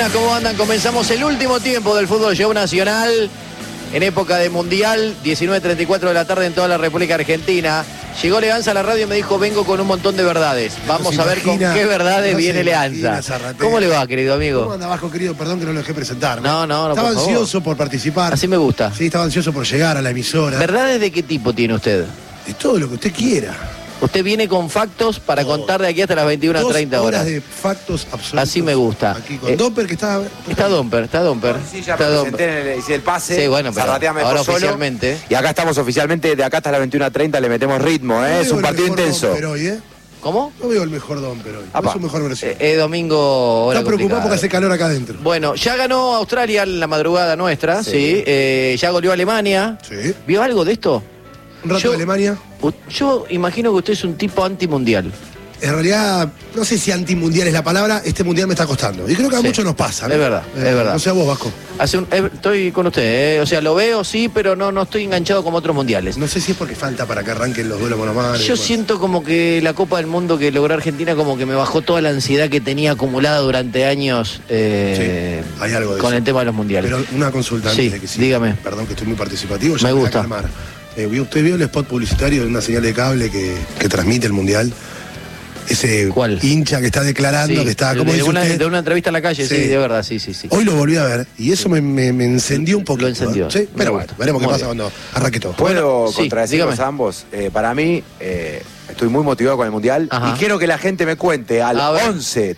buenas, ¿cómo andan? Comenzamos el último tiempo del fútbol show nacional en época de mundial, 19:34 de la tarde en toda la República Argentina. Llegó Leanza a la radio y me dijo, vengo con un montón de verdades. Vamos a ver con qué verdades viene Leanza. ¿Cómo le va, querido amigo? ¿Cómo anda, Vasco, querido? Perdón que no lo dejé presentar. No, estaba ansioso por participar. Así me gusta. Sí, estaba ansioso por llegar a la emisora. ¿Verdades de qué tipo tiene usted? De todo lo que usted quiera. Usted viene con factos para contar de aquí hasta las 21:30 horas. De factos absolutos. Así me gusta. Aquí con Domper, que está... Está Domper. Sí, ya me presenté, hice el pase. Sí, bueno, pero ahora oficialmente. Y acá estamos oficialmente, de acá hasta las 21:30 le metemos ritmo, ¿eh? Es un partido intenso. ¿Cómo? No veo el mejor Domper hoy. No es su mejor versión. Domingo. Está preocupado porque hace calor acá adentro. Bueno, ya ganó Australia en la madrugada nuestra, sí. Ya goleó Alemania. Sí. ¿Vio algo de esto? Un rato de Alemania. Yo imagino que usted es un tipo antimundial. En realidad, no sé si antimundial es la palabra, este mundial me está costando. Y creo que a muchos nos pasa, ¿no? Es verdad, es verdad. No sé a vos, Vasco. Estoy con usted, o sea, lo veo, sí, pero no estoy enganchado como otros mundiales. No sé si es porque falta para que arranquen los duelos monomales. Yo siento como que la Copa del Mundo que logró Argentina como que me bajó toda la ansiedad que tenía acumulada durante años sí, hay algo de con eso. El tema de los mundiales. Pero una consulta antes de que sí. Dígame. Perdón que estoy muy participativo. Me gusta. ¿Usted vio el spot publicitario de una señal de cable que transmite el mundial? Ese ¿Cuál? Hincha que está declarando, que está, ¿cómo dice usted? De una entrevista a la calle, sí, de verdad, sí. Hoy lo volví a ver y eso me encendió un poquito. Lo encendió. Sí, pero bueno, veremos qué pasa cuando arranque todo. ¿Puedo contradecirlos a ambos? Para mí, estoy muy motivado con el Mundial. Ajá. Y quiero que la gente me cuente al 11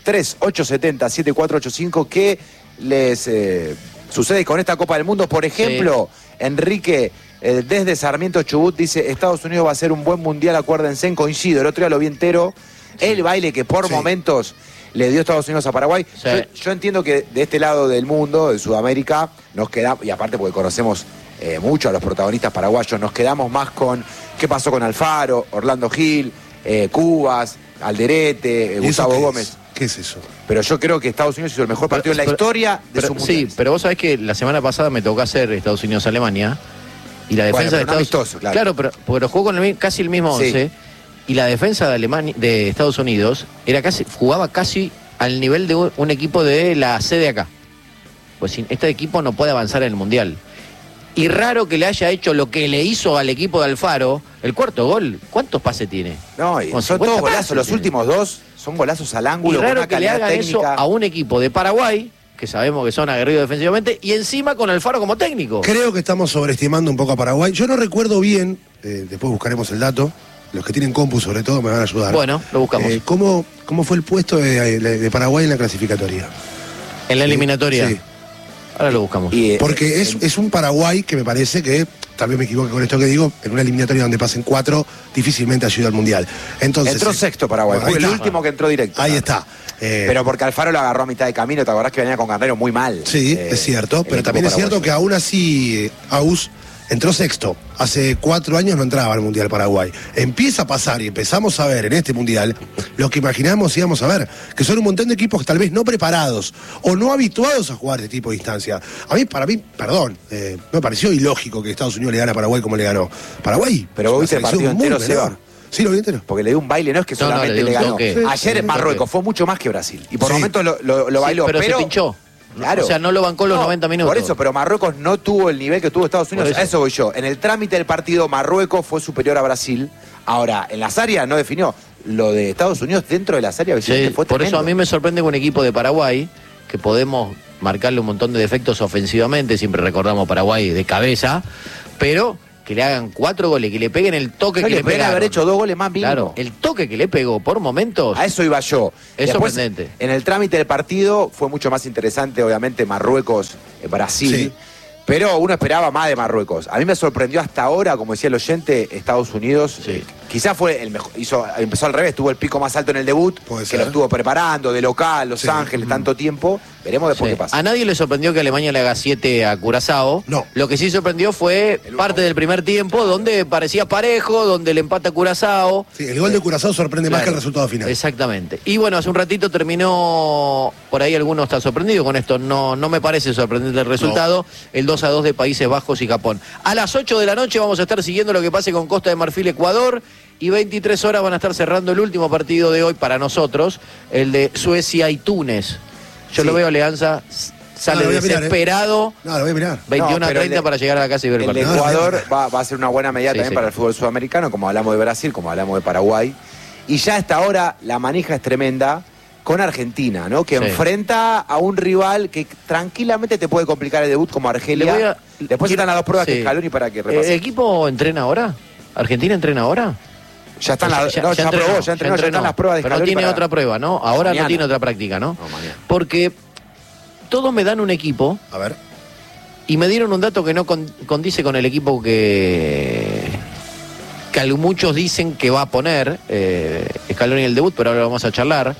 3870 7485 qué les sucede con esta Copa del Mundo. Por ejemplo, Enrique... desde Sarmiento Chubut dice, Estados Unidos va a ser un buen mundial, acuérdense, coincido, el otro día lo vi entero, el baile que por momentos le dio Estados Unidos a Paraguay. Sí. Yo entiendo que de este lado del mundo, de Sudamérica, nos quedamos, y aparte porque conocemos mucho a los protagonistas paraguayos, nos quedamos más con qué pasó con Alfaro, Orlando Gil, Cubas, Alderete, Gustavo Gómez. ¿Qué es eso? Pero yo creo que Estados Unidos hizo el mejor partido en la historia de su mundial. Sí, pero vos sabés que la semana pasada me tocó hacer Estados Unidos-Alemania. Y la defensa de Estados Unidos. Claro, pero jugó con casi el mismo 11. Sí. Y la defensa de Estados Unidos jugaba casi al nivel de un equipo de la C de acá. Pues este equipo no puede avanzar en el Mundial. Y raro que le haya hecho lo que le hizo al equipo de Alfaro, el cuarto gol. ¿Cuántos pases tiene? No, y son todos golazos. Los últimos dos son golazos al ángulo. Y raro que le hagan eso a un equipo de Paraguay, que sabemos que son aguerridos defensivamente, y encima con Alfaro como técnico. Creo que estamos sobreestimando un poco a Paraguay. Yo no recuerdo bien, después buscaremos el dato, los que tienen compu sobre todo me van a ayudar. Bueno, lo buscamos. ¿Cómo fue el puesto de Paraguay en la clasificatoria? ¿En la eliminatoria? Sí. Ahora lo buscamos. Porque es un Paraguay que me parece que, tal vez me equivoque con esto que digo, en una eliminatoria donde pasen 4, difícilmente ayuda al Mundial. Entonces, entró sexto Paraguay, fue el último que entró directo. Ahí está. Pero porque Alfaro lo agarró a mitad de camino, ¿te acordás que venía con Garnero muy mal? Sí, es cierto, pero también es cierto que aún así AUS entró sexto. Hace 4 años no entraba al Mundial Paraguay. Empieza a pasar y empezamos a ver en este Mundial lo que imaginábamos íbamos a ver, que son un montón de equipos tal vez no preparados o no habituados a jugar este tipo de instancia. Para mí, perdón, me pareció ilógico que Estados Unidos le gane a Paraguay como le ganó. Paraguay. Pero vos viste el partido entero, Seba. Sí, lo vi entero. Porque le dio un baile, no es que solamente le ganó. Ayer en Marruecos fue mucho más que Brasil. Y por momentos lo bailó, pero se pinchó. Claro. O sea, no lo bancó los 90 minutos. Por eso, pero Marruecos no tuvo el nivel que tuvo Estados Unidos. A eso voy yo. En el trámite del partido, Marruecos fue superior a Brasil. Ahora, en las áreas no definió. Lo de Estados Unidos dentro de las áreas fue por tremendo. eso a mí me sorprende que un equipo de Paraguay, que podemos marcarle un montón de defectos ofensivamente, siempre recordamos Paraguay de cabeza, pero que le hagan 4 goles, que le peguen el toque que le pegaron. Haber hecho 2 goles más mínimo. Claro, el toque que le pegó por momentos. A eso iba yo. Es después, sorprendente. En el trámite del partido fue mucho más interesante, obviamente, Marruecos-Brasil. Sí. Pero uno esperaba más de Marruecos. A mí me sorprendió hasta ahora, como decía el oyente, Estados Unidos. Sí. Quizás fue el mejor. Empezó al revés, tuvo el pico más alto en el debut, que lo estuvo preparando, de local, Los Ángeles, tanto tiempo. Veremos después qué pasa. A nadie le sorprendió que Alemania le haga 7 a Curazao. No. Lo que sí sorprendió fue parte del primer tiempo, donde parecía parejo, donde le empata Curazao. Sí, el gol de Curazao sorprende más que el resultado final. Exactamente. Y bueno, hace un ratito terminó, por ahí alguno está sorprendido con esto, no me parece sorprendente el resultado, el 2-2 de Países Bajos y Japón. A las 8 de la noche vamos a estar siguiendo lo que pase con Costa de Marfil, Ecuador, y 23 horas van a estar cerrando el último partido de hoy para nosotros, el de Suecia y Túnez. Yo lo veo a Alianza, sale desesperado. No, lo voy a mirar. 21-30 para llegar a la casa y ver el partido. El Ecuador va a ser una buena medida también para el fútbol sudamericano, como hablamos de Brasil, como hablamos de Paraguay. Y ya hasta ahora la manija es tremenda con Argentina, ¿no? Que enfrenta a un rival que tranquilamente te puede complicar el debut como Argelia. Después están las dos pruebas que Scaloni para que repase. ¿El equipo entrena ahora? ¿Argentina entrena ahora? Ya están ya están las pruebas de Scaloni. Pero no tiene otra prueba, ¿no? Ahora mañana. No tiene otra práctica, ¿no? No, mañana. Porque todos me dan un equipo. A ver. Y me dieron un dato que no condice con el equipo que muchos dicen que va a poner Scaloni en el debut, pero ahora vamos a charlar.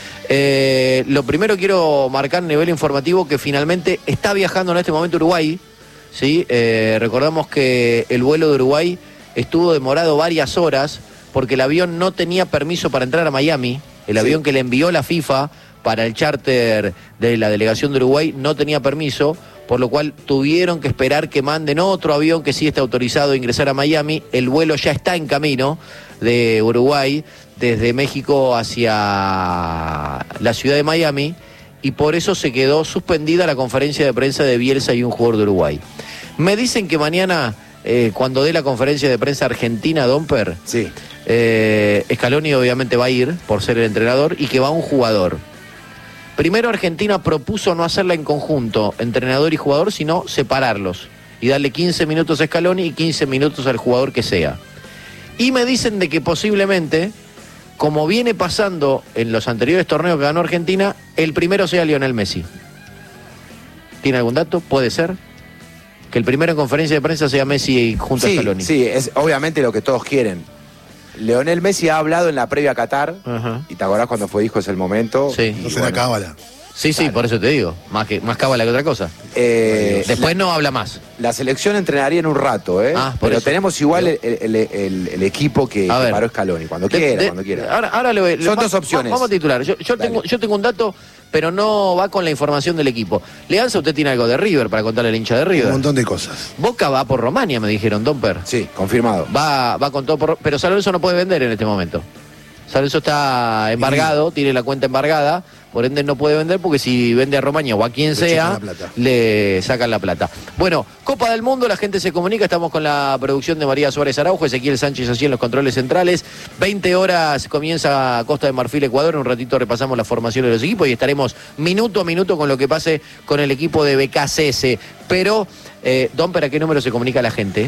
Lo primero quiero marcar a nivel informativo que finalmente está viajando en este momento Uruguay, ¿sí? Recordamos que el vuelo de Uruguay estuvo demorado varias horas porque el avión no tenía permiso para entrar a Miami. El avión que le envió la FIFA para el charter de la delegación de Uruguay no tenía permiso, por lo cual tuvieron que esperar que manden otro avión que sí está autorizado a ingresar a Miami. El vuelo ya está en camino de Uruguay, desde México hacia la ciudad de Miami, y por eso se quedó suspendida la conferencia de prensa de Bielsa y un jugador de Uruguay. Me dicen que mañana, cuando dé la conferencia de prensa argentina, Domper, Scaloni obviamente va a ir por ser el entrenador y que va un jugador. Primero Argentina propuso no hacerla en conjunto, entrenador y jugador, sino separarlos y darle 15 minutos a Scaloni y 15 minutos al jugador que sea. Y me dicen de que posiblemente, como viene pasando en los anteriores torneos que ganó Argentina, el primero sea Lionel Messi. ¿Tiene algún dato? ¿Puede ser? Que el primero en conferencia de prensa sea Messi junto a Scaloni. Sí, es obviamente lo que todos quieren. Lionel Messi ha hablado en la previa a Qatar, y te acordás cuando dijo es el momento. Sí. No será cábala. Sí, claro. Por eso te digo, más cábala que otra cosa. Después no habla más. La selección entrenaría en un rato, pero eso. Tenemos igual el equipo que paró Scaloni, cuando quiera. Ahora son dos opciones. Vamos a titular. Yo tengo un dato, pero no va con la información del equipo. Leanza, usted tiene algo de River para contarle al hincha de River. Un montón de cosas. Boca va por Romania, me dijeron, Domper. Sí, confirmado. Va con todo pero San Lorenzo no puede vender en este momento. San Lorenzo está embargado, tiene la cuenta embargada, por ende no puede vender porque si vende a Romaña o a quien sea, le sacan la plata. Bueno, Copa del Mundo, la gente se comunica, estamos con la producción de María Suárez Araujo, Ezequiel Sánchez allí en los controles centrales. 20 horas comienza Costa de Marfil, Ecuador, un ratito repasamos la formación de los equipos y estaremos minuto a minuto con lo que pase con el equipo de BKCS. Pero, Domper, ¿a qué número se comunica la gente?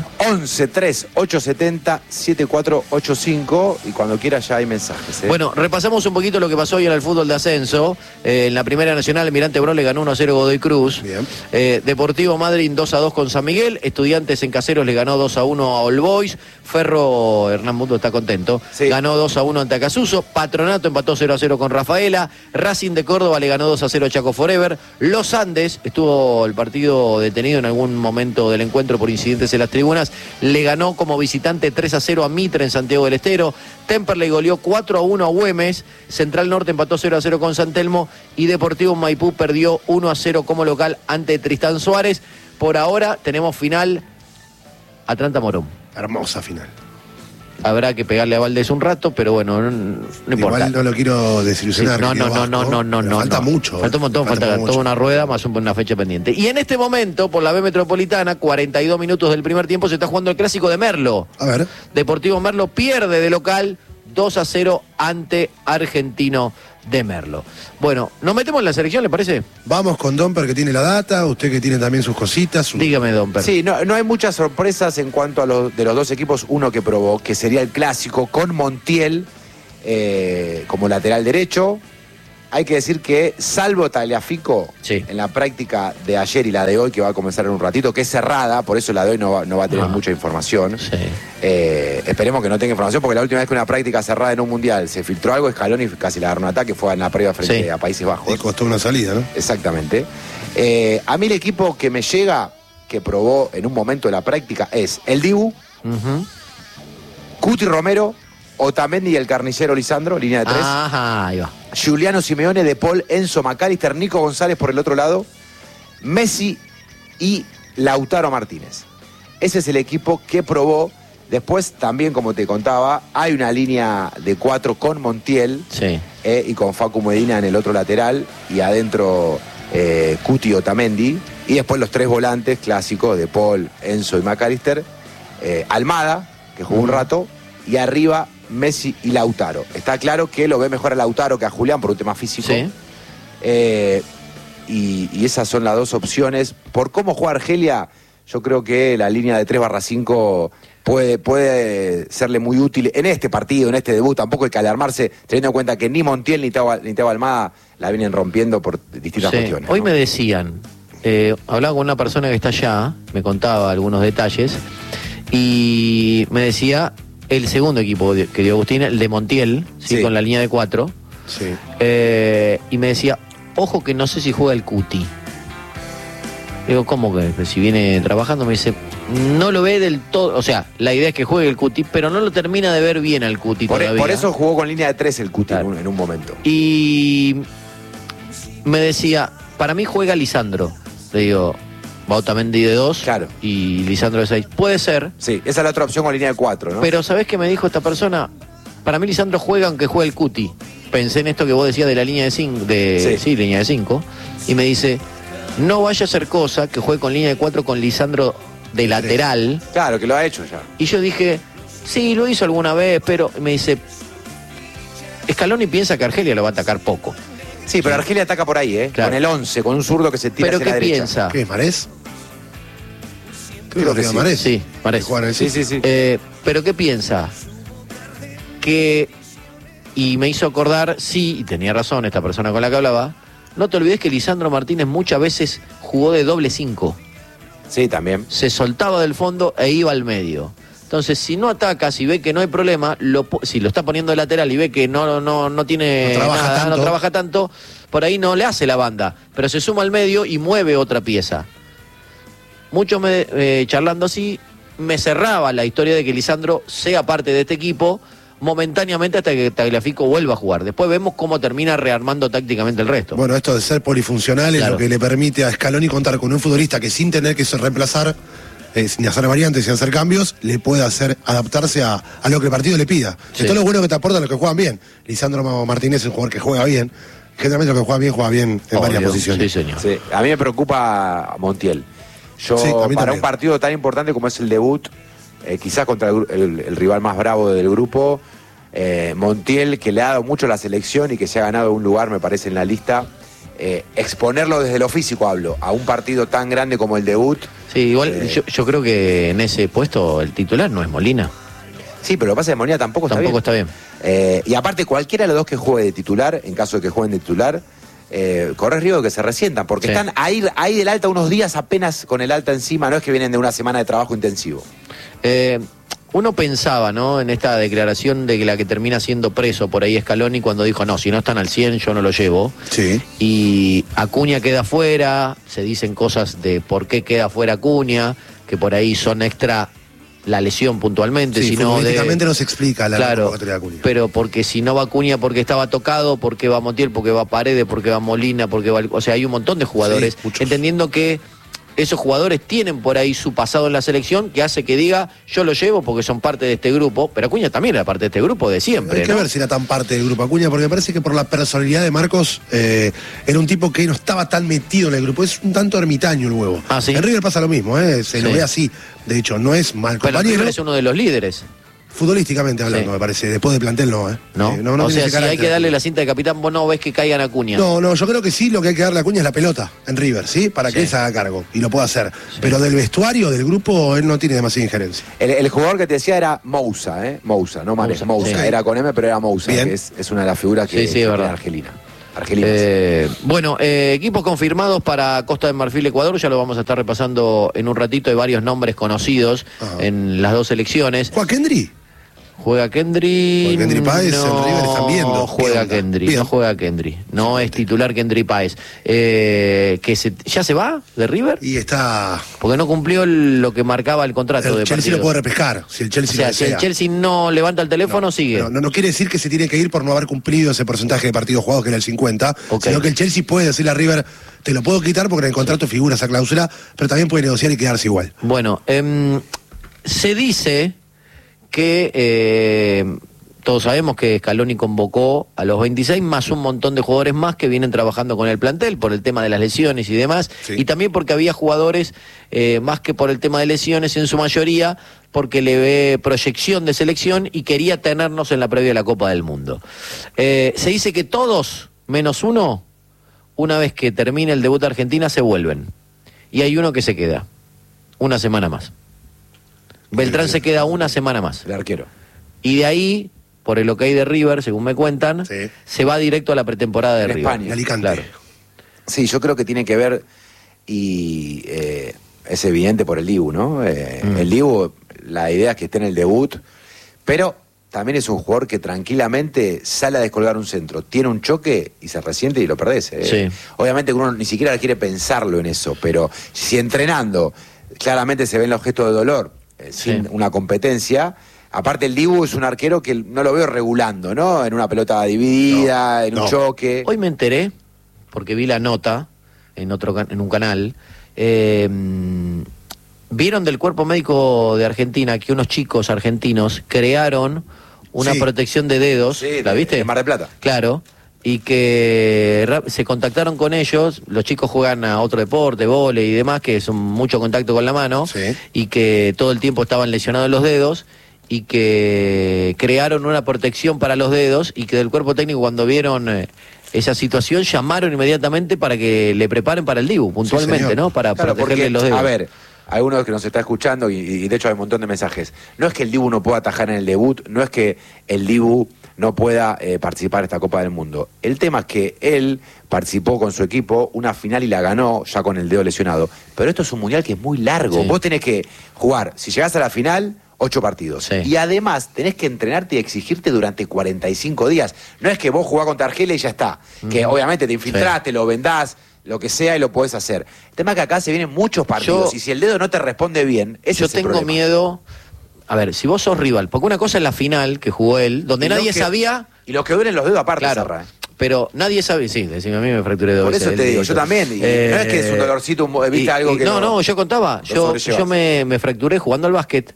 11-3-870-7485 y cuando quiera ya hay mensajes. Bueno, repasamos un poquito lo que pasó hoy en el fútbol de ascenso. En la Primera Nacional, Almirante Brown le ganó 1-0 Godoy Cruz. Deportivo Madryn 2-2 con San Miguel. Estudiantes en Caseros le ganó 2-1 a All Boys. Ferro, Hernán Mundo está contento, ganó 2-1 ante Acasuso. Patronato empató 0-0 con Rafaela. Racing de Córdoba le ganó 2-0 a Chaco Forever. Los Andes, estuvo el partido detenido en algún momento del encuentro por incidentes en las tribunas, le ganó como visitante 3-0 a Mitre en Santiago del Estero. Temperley goleó 4-1 a Güemes. Central Norte empató 0-0 con San Telmo y Deportivo Maipú perdió 1-0 como local ante Tristán Suárez. Por ahora tenemos final Atlanta Morón. Hermosa final. Habrá que pegarle a Valdés un rato, pero bueno, no importa. Igual no lo quiero desilusionar. No. Falta mucho. Falta un montón, falta toda una rueda más una fecha pendiente. Y en este momento, por la B Metropolitana, 42 minutos del primer tiempo, se está jugando el clásico de Merlo. A ver. Deportivo Merlo pierde de local 2-0 ante Argentino de Merlo. Bueno, ¿nos metemos en la selección, le parece? Vamos con Domper, que tiene la data, usted que tiene también sus cositas. Dígame, Domper. Sí, no hay muchas sorpresas en cuanto a de los dos equipos. Uno que probó, que sería el clásico, con Montiel como lateral derecho. Hay que decir que, salvo Tagliafico, en la práctica de ayer y la de hoy, que va a comenzar en un ratito, que es cerrada, por eso la de hoy no va a tener mucha información. Esperemos que no tenga información, porque la última vez que una práctica cerrada en un mundial se filtró algo, Scaloni casi la agarró un ataque, fue en la previa frente a Países Bajos. Y costó una salida, ¿no? Exactamente. A mí el equipo que me llega, que probó en un momento de la práctica, es el Dibu, Cuti Romero, Otamendi y el carnicero Lisandro, línea de 3. Ajá, ahí va. Giuliano Simeone, De Paul, Enzo McAllister, Nico González por el otro lado, Messi y Lautaro Martínez. Ese es el equipo que probó Después también, como te contaba, hay una línea de 4 con Montiel y con Facu Medina en el otro lateral y adentro Cuti Otamendi. Y después los 3 volantes clásicos de Paul, Enzo y McAllister. Almada, que jugó un rato, y arriba Messi y Lautaro. Está claro que lo ve mejor a Lautaro que a Julián por un tema físico. Y esas son las 2 opciones. Por cómo juega Argelia, yo creo que la línea de 3/5 puede serle muy útil en este partido, en este debut. Tampoco hay que alarmarse, teniendo en cuenta que ni Montiel ni Thiago Almada la vienen rompiendo por distintas cuestiones. Hoy me decían, hablaba con una persona que está allá, me contaba algunos detalles, y me decía el segundo equipo que dio Agustín, el de Montiel, con la línea de 4. Y me decía, ojo que no sé si juega el Cuti. Digo, ¿cómo que? Si viene trabajando, me dice, no lo ve del todo. O sea, la idea es que juegue el Cuti, pero no lo termina de ver bien al Cuti todavía. Por eso jugó con línea de 3 el Cuti en un momento. Y me decía, para mí juega Lisandro. Le digo, Otamendi de 2 y Lisandro de 6. Puede ser. Sí, esa es la otra opción con línea de 4, ¿no? Pero ¿sabés qué me dijo esta persona? Para mí Lisandro juega aunque juegue el Cuti. Pensé en esto que vos decías de la línea de 5, línea de 5, y me dice, no vaya a ser cosa que juegue con línea de 4 con Lisandro de lateral. Claro, que lo ha hecho ya. Y yo dije, sí, lo hizo alguna vez, pero me dice, Scaloni piensa que Argelia lo va a atacar poco. Sí, pero Argelia ataca por ahí, Con el 11, con un zurdo que se tira hacia la derecha. ¿Pero qué piensa? ¿Qué, Marés? Creo que Marés. Sí, Marés. Sí. Pero ¿qué piensa? Y me hizo acordar, y tenía razón esta persona con la que hablaba, no te olvides que Lisandro Martínez muchas veces jugó de doble 5. Sí, también. Se soltaba del fondo e iba al medio. Entonces, si no ataca, si ve que no hay problema, si lo está poniendo de lateral y ve que no trabaja tanto, por ahí no le hace la banda, pero se suma al medio y mueve otra pieza. Muchos charlando así, me cerraba la historia de que Lisandro sea parte de este equipo momentáneamente hasta que Tagliafico vuelva a jugar. Después vemos cómo termina rearmando tácticamente el resto. Bueno, esto de ser polifuncional es lo que le permite a Scaloni contar con un futbolista que sin tener que reemplazar, sin hacer variantes, sin hacer cambios, le puede hacer adaptarse a lo que el partido le pida. Esto es lo bueno que te aportan los que juegan bien. Lisandro Martínez es un jugador que juega bien. Generalmente los que juega bien en varias posiciones. Sí, señor. Sí. A mí me preocupa Montiel. Para un partido tan importante como es el debut, quizás contra el rival más bravo del grupo, Montiel, que le ha dado mucho a la selección y que se ha ganado un lugar, me parece, en la lista, exponerlo desde lo físico, a un partido tan grande como el debut. Sí, igual yo creo que en ese puesto el titular no es Molina. Sí, pero lo que pasa es que Molina tampoco está bien. Y aparte, cualquiera de los dos que juegue de titular, en caso de que jueguen de titular, corre riesgo de que se resientan, porque están ahí del alta unos días apenas con el alta encima, no es que vienen de una semana de trabajo intensivo. Uno pensaba, ¿no?, en esta declaración de que la que termina siendo preso por ahí Scaloni cuando dijo, no, si no están al 100 yo no lo llevo. Sí. Y Acuña queda fuera, se dicen cosas de por qué queda fuera Acuña, que por ahí son extra la lesión puntualmente. Sí, futbolísticamente no se explica la convocatoria de Acuña. Pero porque si no va Acuña porque estaba tocado, porque va Montiel, porque va Paredes, porque va Molina, porque va... O sea, hay un montón de jugadores, entendiendo que esos jugadores tienen por ahí su pasado en la selección que hace que diga, yo lo llevo porque son parte de este grupo, pero Acuña también era parte de este grupo de siempre. Hay que ver si era tan parte del grupo Acuña, porque me parece que por la personalidad de Marcos era un tipo que no estaba tan metido en el grupo, es un tanto ermitaño el huevo. ¿Sí? En River pasa lo mismo, se lo ve así, de hecho no es mal compañero. Pero River es uno de los líderes. Futbolísticamente hablando, me parece. Después de plantel no, No, o sea, si hay que darle la cinta de capitán, vos no ves que caigan a Acuña. No, yo creo que sí, lo que hay que darle a Acuña es la pelota en River, ¿sí? Para que él se haga cargo y lo pueda hacer. Sí. Pero del vestuario, del grupo, él no tiene demasiada injerencia. El jugador que te decía era Moussa, Moussa, no Mares, Moussa. Sí. Era con M, pero era Moussa, que es una de las figuras que es verdad. Argelina. Bueno, equipos confirmados para Costa de Marfil, Ecuador, ya lo vamos a estar repasando en un ratito. Hay varios nombres conocidos en las dos selecciones. ¿Juega Kendry? Juega Kendry. Kendry Páez en River están viendo. No juega Kendry. No es titular Kendry Páez. ¿Ya se va de River? Y está. Porque no cumplió lo que marcaba el contrato de Chelsea partidos. lo puede repescar. Si el Chelsea si el Chelsea no levanta el teléfono, sigue. No quiere decir que se tiene que ir por no haber cumplido ese porcentaje de partidos jugados, que era el 50. Sino que el Chelsea puede decirle a River, te lo puedo quitar porque en el contrato figura esa cláusula, pero también puede negociar y quedarse igual. Bueno, se dice que todos sabemos que Scaloni convocó a los 26 más un montón de jugadores más que vienen trabajando con el plantel por el tema de las lesiones y demás, y también porque había jugadores más que por el tema de lesiones en su mayoría, porque le ve proyección de selección y quería tenernos en la previa de la Copa del Mundo. Se dice que todos, menos uno, una vez que termine el debut de Argentina, se vuelven. Y hay uno que se queda una semana más. Beltrán se queda una semana más. El arquero. Y de ahí, por el ok de River, según me cuentan, se va directo a la pretemporada de River. España. Alicante. Claro. Sí, yo creo que tiene que ver, y es evidente por el Dibu, ¿no? El Dibu, la idea es que esté en el debut, pero también es un jugador que tranquilamente sale a descolgar un centro, tiene un choque y se resiente y lo perdés. Sí. Obviamente uno ni siquiera quiere pensarlo en eso, pero si entrenando claramente se ven los gestos de dolor, sin una competencia. Aparte el Dibu es un arquero que no lo veo regulando, ¿no? En una pelota dividida, en un choque. Hoy me enteré, porque vi la nota en un canal, vieron del cuerpo médico de Argentina que unos chicos argentinos crearon una protección de dedos, ¿la viste? De Mar del Plata. Claro, y que se contactaron con ellos, los chicos juegan a otro deporte, vóley y demás, que son mucho contacto con la mano, y que todo el tiempo estaban lesionados los dedos, y que crearon una protección para los dedos, y que del cuerpo técnico, cuando vieron esa situación, llamaron inmediatamente para que le preparen para el Dibu, puntualmente, ¿no? Para protegerle los dedos. A ver, algunos que nos está escuchando, y de hecho hay un montón de mensajes, no es que el Dibu no pueda atajar en el debut, no es que el Dibu no pueda participar en esta Copa del Mundo. El tema es que él participó con su equipo una final y la ganó ya con el dedo lesionado. Pero esto es un mundial que es muy largo. Vos tenés que jugar, si llegás a la final, 8 partidos. Y además tenés que entrenarte y exigirte durante 45 días. No es que vos jugás contra Argelia y ya está. Que obviamente te infiltraste, lo vendás, lo que sea, y lo podés hacer. El tema es que acá se vienen muchos partidos, y si el dedo no te responde bien, ese es el problema. Yo tengo miedo. A ver, si vos sos rival, porque una cosa es la final que jugó él, donde nadie sabía. Y los que duelen los dedos aparte, claro, pero nadie sabe, sí, decime, a mí me fracturé dos veces. Por eso te digo, yo también. Y no es que es un dolorcito, viste algo que. No, yo contaba. Yo me fracturé jugando al básquet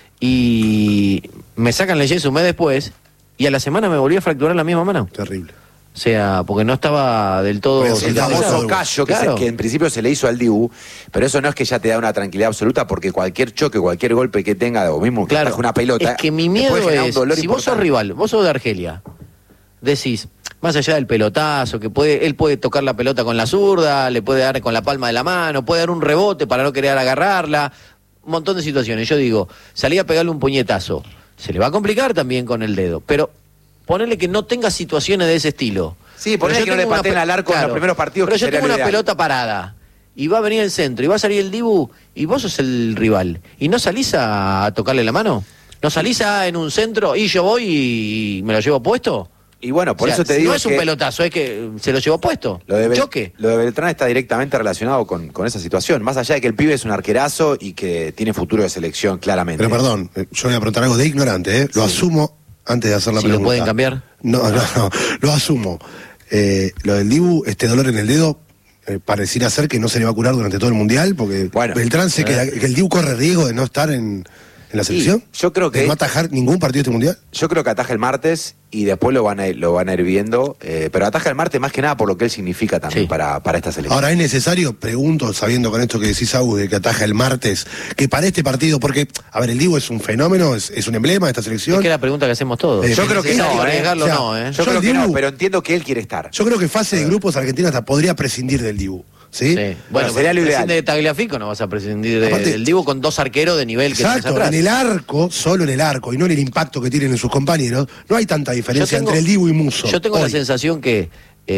y me sacan el yeso un mes después y a la semana me volví a fracturar la misma mano. Terrible. O sea, porque no estaba del todo... El famoso callo que en principio se le hizo al Dibu, pero eso no es que ya te da una tranquilidad absoluta, porque cualquier choque, cualquier golpe que tenga, o mismo que una pelota... Es que mi miedo es, si vos sos rival, vos sos de Argelia, decís, más allá del pelotazo, que él puede tocar la pelota con la zurda, le puede dar con la palma de la mano, puede dar un rebote para no querer agarrarla, un montón de situaciones. Yo digo, salí a pegarle un puñetazo, se le va a complicar también con el dedo, pero... ponerle que no tenga situaciones de ese estilo. Sí, ponerle que no le pateen al arco en los primeros partidos. Pero yo tengo una pelota parada, y va a venir el centro, y va a salir el Dibu, y vos sos el rival. ¿Y no salís a tocarle la mano? ¿No salís en un centro, y yo voy y me lo llevo puesto? Y bueno, por eso te digo. No es un pelotazo, es que se lo llevó puesto. Choque. Lo de Beltrán está directamente relacionado con esa situación. Más allá de que el pibe es un arquerazo y que tiene futuro de selección, claramente. Pero perdón, yo voy a preguntar algo de ignorante, ¿eh? Lo asumo. Antes de hacer la pregunta. ¿Lo pueden cambiar? No, lo asumo. Lo del Dibu, este dolor en el dedo, pareciera ser que no se le va a curar durante todo el Mundial, porque Beltrán que el Dibu corre riesgo de no estar en la selección. Yo creo que... ¿No va a atajar ningún partido de este Mundial? Yo creo que ataja el martes y después lo van a ir viendo, pero ataja el martes más que nada por lo que él significa también para esta selección. Ahora, ¿es necesario, pregunto, sabiendo con esto que decís, Agus, de que ataja el martes, que para este partido, porque, a ver, el Dibu es un fenómeno, es un emblema de esta selección? Es que es la pregunta que hacemos todos. Yo creo que no, arriesgarlo Yo creo que no, pero entiendo que él quiere estar. Yo creo que fase de grupos Argentina hasta podría prescindir del Dibu. ¿Sí? Bueno, sería lo ideal. De Tagliafico no vas a prescindir del Dibu con dos arqueros de nivel que tenés atrás. En el arco, solo en el arco, y no en el impacto que tienen sus compañeros, no hay tanta diferencia entre el Dibu y Musso. Yo tengo la sensación que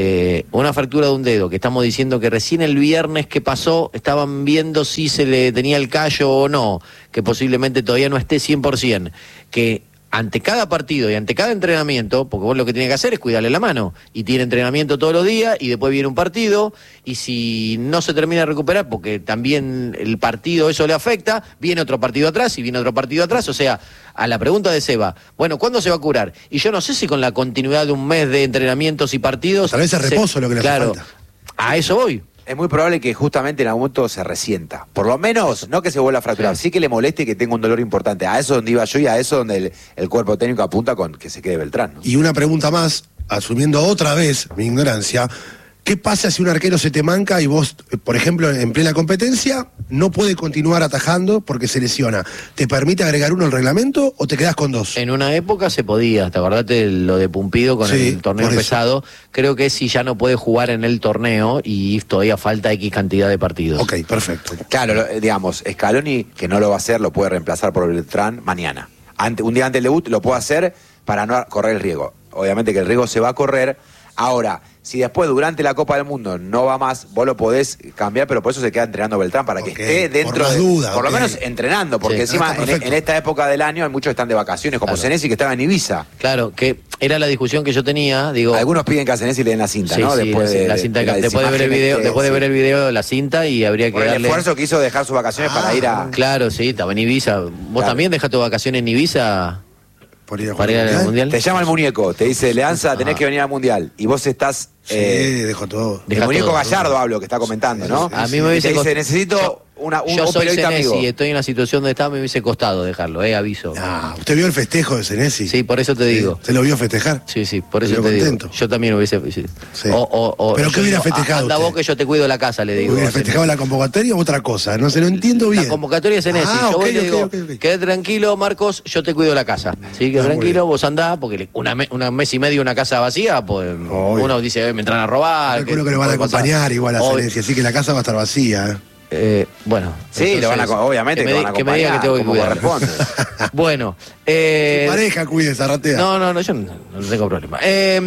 una fractura de un dedo, que estamos diciendo que recién el viernes que pasó, estaban viendo si se le tenía el callo o no, que posiblemente todavía no esté 100%, que ante cada partido y ante cada entrenamiento, porque vos lo que tenés que hacer es cuidarle la mano, y tiene entrenamiento todos los días, y después viene un partido, y si no se termina de recuperar, porque también el partido eso le afecta, viene otro partido atrás, y viene otro partido atrás, o sea, a la pregunta de Seba, bueno, ¿cuándo se va a curar? Y yo no sé si con la continuidad de un mes de entrenamientos y partidos... Tal vez es reposo lo que le hace falta. A eso voy. es muy probable que justamente en algún momento se resienta. Por lo menos, no que se vuelva a fracturar, sí que le moleste y que tenga un dolor importante. A eso donde iba yo y a eso donde el cuerpo técnico apunta con que se quede Beltrán, ¿no? Y una pregunta más, asumiendo otra vez mi ignorancia, ¿qué pasa si un arquero se te manca y vos, por ejemplo, en plena competencia, no puede continuar atajando porque se lesiona? ¿Te permite agregar uno al reglamento o te quedás con dos? En una época se podía, ¿te acordás de lo de Pumpido con el torneo pesado? Creo que si ya no puede jugar en el torneo y todavía falta X cantidad de partidos. Ok, perfecto. Claro, digamos, Scaloni, que no lo va a hacer, lo puede reemplazar por Beltrán mañana. Un día antes del debut lo puede hacer para no correr el riesgo. Obviamente que el riesgo se va a correr. Ahora, si después durante la Copa del Mundo no va más, vos lo podés cambiar, pero por eso se queda entrenando Beltrán, para que esté dentro por lo menos entrenando, porque encima en esta época del año hay muchos que están de vacaciones, como Senesi, que estaba en Ibiza. Claro, que era la discusión que yo tenía, digo... Algunos piden que a Senesi le den la cinta, ¿no? Después de ver el video, la cinta, y habría que darle... el esfuerzo que hizo dejar sus vacaciones para ir a... Claro, sí, estaba en Ibiza. ¿Vos también dejaste tus vacaciones en Ibiza? Para ir al Mundial. Te llama el muñeco, te dice, Leanza, tenés que venir al Mundial. Y vos estás... dejo todo. El muñeco Gallardo hablo, que está comentando, ¿no? A mí me dice, necesito un periodista amigo. Sí, estoy en la situación donde estaba, me hubiese costado dejarlo, aviso. ¿Usted vio el festejo de Senesi? Sí, por eso te digo. ¿Se lo vio festejar? Sí, por eso te digo. Yo también hubiese... Sí. ¿Pero qué hubiera festejado? Anda vos que yo te cuido la casa, le digo. ¿Hubiera festejado la convocatoria o otra cosa? No se lo entiendo bien. La convocatoria de Senesi. Yo voy y le digo, quedé tranquilo, Marcos, yo te cuido la casa. Sí, quedé tranquilo, vos andá, porque un mes y medio una casa vacía, pues uno dice, me entran a robar. Calculo que lo van a acompañar igual a Senesi, así que la casa va a estar vacía. Bueno, sí, entonces, obviamente que van a acompañar, que me diga que tengo que cuidar. Corresponde. Bueno, su pareja cuide esa ratea. No, yo no tengo problema.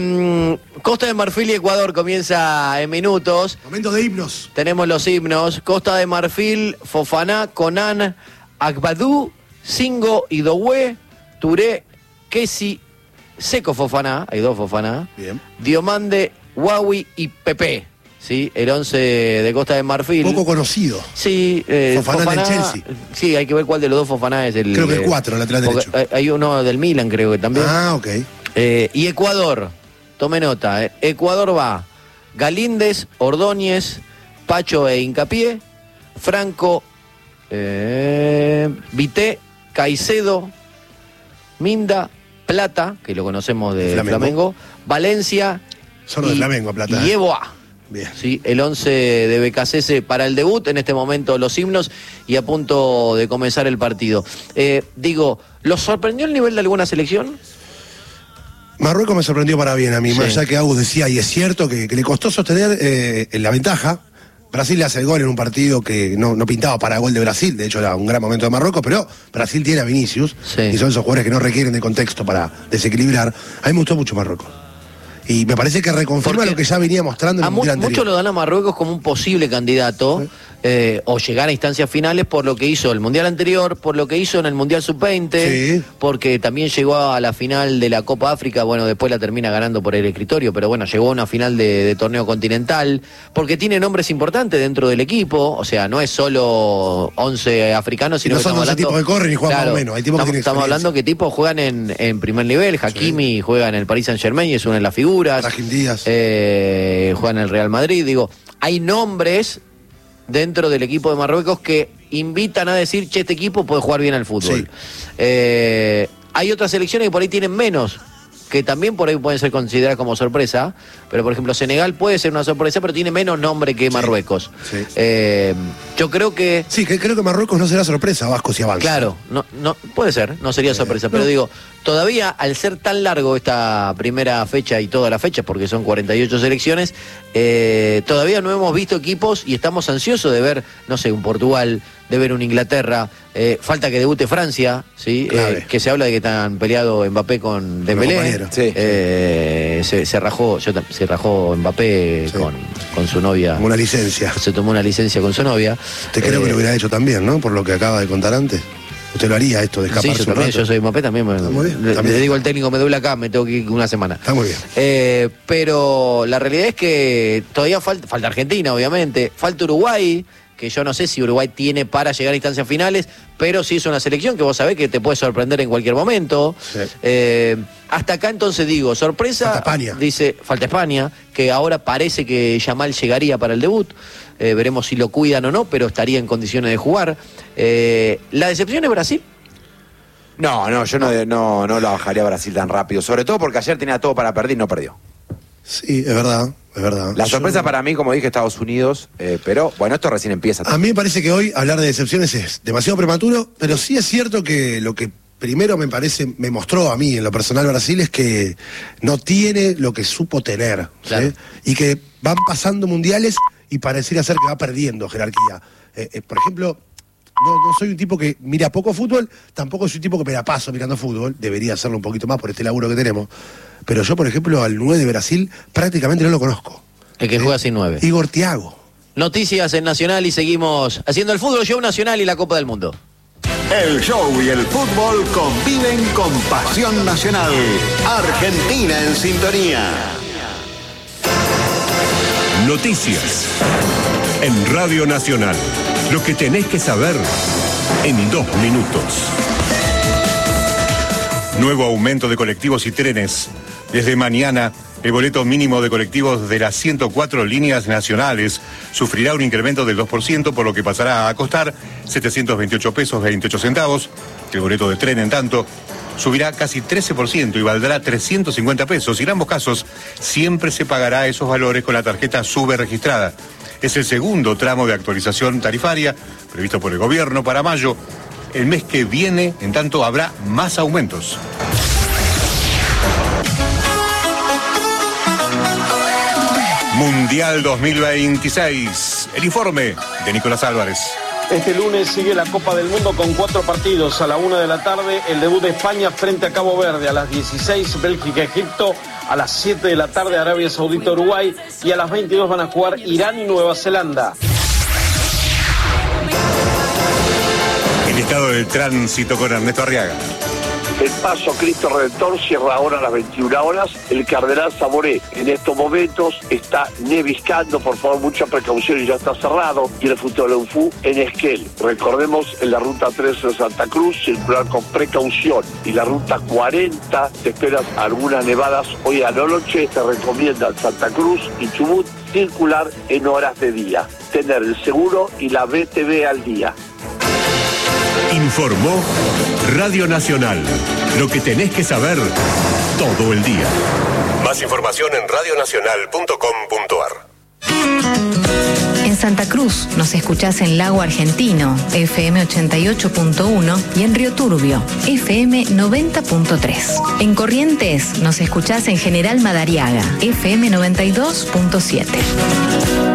Costa de Marfil y Ecuador comienza en minutos. Momento de himnos. Tenemos los himnos. Costa de Marfil, Fofaná, Conan, Agbadú, Singo, Idoué, Touré, Kessi, Seco Fofaná, hay dos Fofaná. Bien. Diomande, Huawei y Pepe. Sí, el 11 de Costa de Marfil. Poco conocido. Sí, Fofaná del Chelsea. Sí, hay que ver cuál de los dos Fofaná es el... Creo que el 4, lateral derecho. Hay uno del Milan, creo que también. Ok. Y Ecuador, tome nota, Ecuador va Galíndez, Ordóñez, Pacho e Hincapié, Franco, Vité, Caicedo, Minda, Plata, que lo conocemos de Flamengo, Valencia. Solo de Flamengo, Plata. Y Eboa. Bien. Sí, el 11 de BKCS para el debut, en este momento los himnos y a punto de comenzar el partido. ¿Los sorprendió el nivel de alguna selección? Marruecos me sorprendió para bien a mí, más allá que Agus decía, y es cierto que le costó sostener la ventaja. Brasil le hace el gol en un partido que no pintaba para gol de Brasil, de hecho era un gran momento de Marruecos, pero Brasil tiene a Vinicius, y son esos jugadores que no requieren de contexto para desequilibrar. A mí me gustó mucho Marruecos. Y me parece que reconfirma lo que ya venía mostrando en el Mundial anterior. Muchos lo dan a Marruecos como un posible candidato, o llegar a instancias finales por lo que hizo el Mundial anterior, por lo que hizo en el Mundial Sub-20, porque también llegó a la final de la Copa África, bueno, después la termina ganando por el escritorio, pero bueno, llegó a una final de torneo continental, porque tiene nombres importantes dentro del equipo, o sea, no es solo 11 africanos, sino no son 11 tipos que corren y juegan más o menos. Hay tipos que estamos hablando que tipos juegan en primer nivel. Hakimi juega en el Paris Saint-Germain y es una de las figuras. Brahim Díaz. Juega en el Real Madrid. Digo, hay nombres dentro del equipo de Marruecos que invitan a decir, che, este equipo puede jugar bien al fútbol. Hay otras selecciones que por ahí tienen menos, que también por ahí pueden ser consideradas como sorpresa, pero por ejemplo Senegal puede ser una sorpresa, pero tiene menos nombre que Marruecos. Yo creo que... Sí, creo que Marruecos no será sorpresa, Vasco, si avanza. Claro, no puede ser, no sería sorpresa, pero digo, todavía al ser tan largo esta primera fecha y toda la fecha, porque son 48 selecciones, todavía no hemos visto equipos y estamos ansiosos de ver, no sé, un Portugal, de ver un Inglaterra, falta que debute Francia, ¿sí? Que se habla de que están peleados Mbappé con Dembélé. Se rajó Mbappé con su novia. Una licencia. Se tomó una licencia con su novia. Te creo que lo hubiera hecho también, ¿no? Por lo que acaba de contar antes. ¿Usted lo haría esto de escaparse un rato? Yo soy Mbappé también. Le digo al técnico, me duele acá, me tengo que ir una semana. Está muy bien. Pero la realidad es que todavía falta Argentina, obviamente. Falta Uruguay, que yo no sé si Uruguay tiene para llegar a instancias finales, pero sí es una selección que vos sabés que te puede sorprender en cualquier momento. Sí. Hasta acá entonces digo, sorpresa, falta España. Dice, falta España, que ahora parece que Yamal llegaría para el debut. Veremos si lo cuidan o no, pero estaría en condiciones de jugar. ¿La decepción es Brasil? No, yo no lo bajaría a Brasil tan rápido, sobre todo porque ayer tenía todo para perder y no perdió. Sí, es verdad. La sorpresa para mí, como dije, Estados Unidos, pero bueno, esto recién empieza. A mí me parece que hoy hablar de decepciones es demasiado prematuro, pero sí es cierto que lo que primero me mostró a mí en lo personal Brasil es que no tiene lo que supo tener, claro. ¿Sí? Y que van pasando mundiales y pareciera ser que va perdiendo jerarquía. Por ejemplo, no soy un tipo que mira poco fútbol, tampoco soy un tipo que me la paso mirando fútbol, debería hacerlo un poquito más por este laburo que tenemos. Pero yo, por ejemplo, al 9 de Brasil prácticamente no lo conozco. El que juega sin 9. Igor Thiago. Noticias en Nacional y seguimos haciendo el fútbol show nacional y la Copa del Mundo. El show y el fútbol conviven con pasión nacional. Argentina en sintonía. Noticias en Radio Nacional. Lo que tenés que saber en 2 minutos. Nuevo aumento de colectivos y trenes. Desde mañana, el boleto mínimo de colectivos de las 104 líneas nacionales sufrirá un incremento del 2%, por lo que pasará a costar 728 pesos 28 centavos. El boleto de tren, en tanto, subirá casi 13% y valdrá 350 pesos. Y en ambos casos, siempre se pagará esos valores con la tarjeta SUBE registrada. Es el segundo tramo de actualización tarifaria previsto por el gobierno para mayo. El mes que viene, en tanto, habrá más aumentos. Mundial 2026. El informe de Nicolás Álvarez. Este lunes sigue la Copa del Mundo con 4 partidos. A la 1 de la tarde, el debut de España frente a Cabo Verde. A las 16, Bélgica-Egipto. A las 7 de la tarde, Arabia Saudita-Uruguay. Y a las 22 van a jugar Irán y Nueva Zelanda. El estado del tránsito con Ernesto Arriaga. El paso Cristo Redentor cierra ahora a las 21 horas. El Cardenal Saboré en estos momentos está neviscando, por favor, mucha precaución y ya está cerrado. Y el Futbolonfú en Esquel. Recordemos, en la ruta 13 de Santa Cruz, circular con precaución. Y la ruta 40, te esperas algunas nevadas hoy a la noche. Te recomienda Santa Cruz y Chubut circular en horas de día. Tener el seguro y la BTV al día. Informó Radio Nacional. Lo que tenés que saber todo el día. Más información en radionacional.com.ar. En Santa Cruz nos escuchás en Lago Argentino, FM 88.1 y en Río Turbio, FM 90.3. En Corrientes nos escuchás en General Madariaga, FM 92.7.